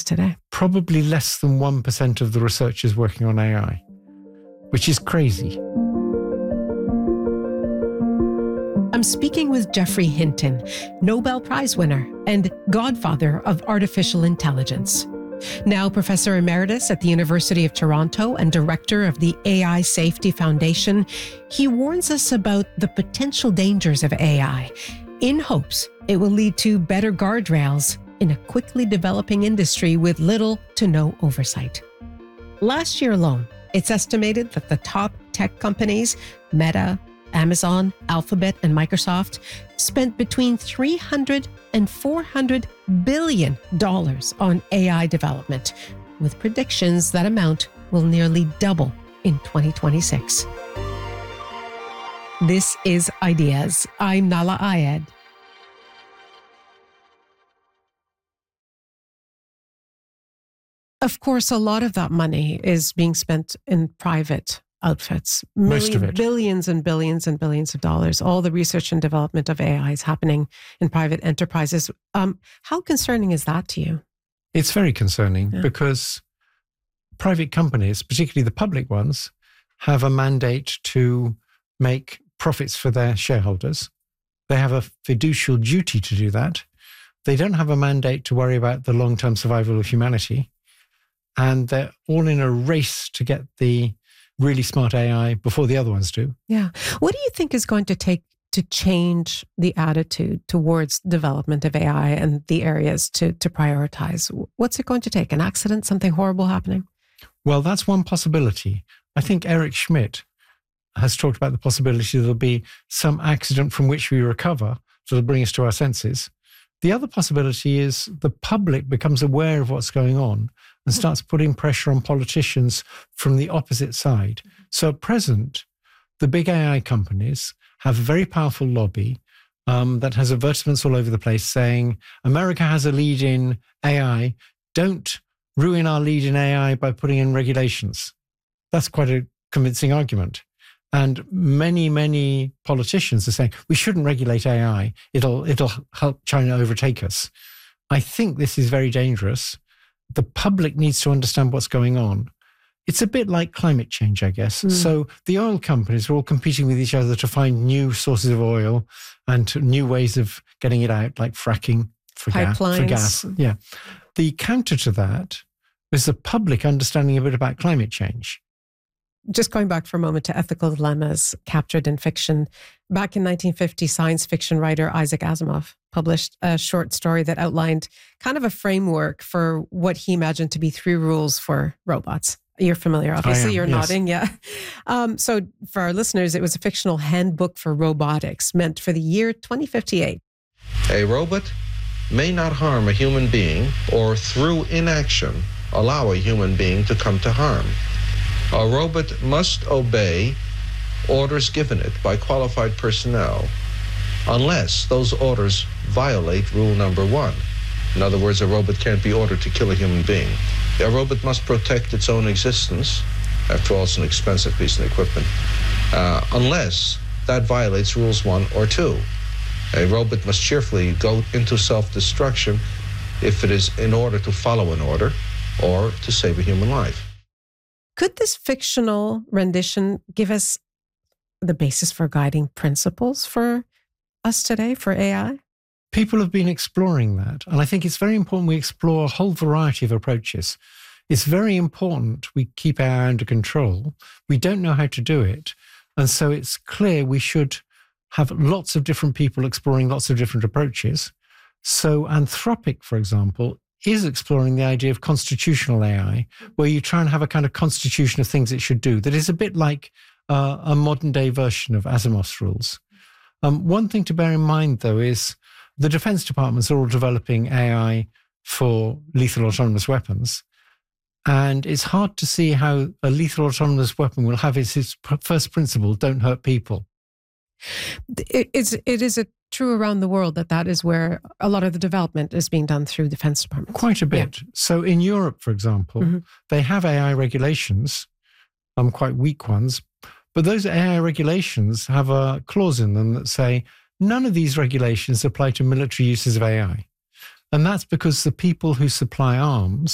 today? Probably less than 1% of the researchers working on AI, which is crazy. I'm speaking with Geoffrey Hinton, Nobel Prize winner and godfather of artificial intelligence. Now Professor Emeritus at the University of Toronto and Director of the AI Safety Foundation, he warns us about the potential dangers of AI, in hopes it will lead to better guardrails in a quickly developing industry with little to no oversight. Last year alone, it's estimated that the top tech companies, Meta, Amazon, Alphabet, and Microsoft, spent between $300 and $400 billion on AI development, with predictions that amount will nearly double in 2026. This is Ideas. I'm Nahlah Ayed. Of course, a lot of that money is being spent in private outfits. Most of it. Billions and billions and billions of dollars. All the research and development of AI is happening in private enterprises. How concerning is that to you? It's very concerning because private companies, particularly the public ones, have a mandate to make profits for their shareholders. They have a fiducial duty to do that. They don't have a mandate to worry about the long-term survival of humanity. And they're all in a race to get the really smart AI before the other ones do. Yeah. What do you think is going to take to change the attitude towards development of AI and the areas to prioritize? What's it going to take? An accident, something horrible happening? Well, that's one possibility. I think Eric Schmidt has talked about the possibility there'll be some accident from which we recover that'll bring us to our senses. The other possibility is the public becomes aware of what's going on and starts putting pressure on politicians from the opposite side. So at present, the big AI companies have a very powerful lobby that has advertisements all over the place saying, America has a lead in AI. Don't ruin our lead in AI by putting in regulations. That's quite a convincing argument. And many, many politicians are saying, we shouldn't regulate AI. It'll help China overtake us. I think this is very dangerous. The public needs to understand what's going on. It's a bit like climate change, I guess. So the oil companies are all competing with each other to find new sources of oil and new ways of getting it out, like fracking for gas. Yeah. The counter to that is the public understanding a bit about climate change. Just going back for a moment to ethical dilemmas captured in fiction. Back in 1950, science fiction writer Isaac Asimov published a short story that outlined kind of a framework for what he imagined to be 3 rules for robots. You're familiar, obviously. You're nodding, yeah. So for our listeners, it was a fictional handbook for robotics meant for the year 2058. A robot may not harm a human being or through inaction allow a human being to come to harm. A robot must obey orders given it by qualified personnel unless those orders violate rule number 1. In other words, a robot can't be ordered to kill a human being. A robot must protect its own existence. After all, it's an expensive piece of equipment. Unless that violates rules 1 or 2. A robot must cheerfully go into self-destruction if it is in order to follow an order or to save a human life. Could this fictional rendition give us the basis for guiding principles for us today, for AI? People have been exploring that. And I think it's very important we explore a whole variety of approaches. It's very important we keep AI under control. We don't know how to do it. And so it's clear we should have lots of different people exploring lots of different approaches. So Anthropic, for example, is exploring the idea of constitutional AI, where you try and have a kind of constitution of things it should do that is a bit like a modern day version of Asimov's rules. One thing to bear in mind, though, is the defense departments are all developing AI for lethal autonomous weapons. And it's hard to see how a lethal autonomous weapon will have its first principle, don't hurt people. It is true around the world that is where a lot of the development is being done through defense departments. Quite a bit. Yeah. So in Europe, for example, they have AI regulations, quite weak ones, but those AI regulations have a clause in them that say none of these regulations apply to military uses of AI. And that's because the people who supply arms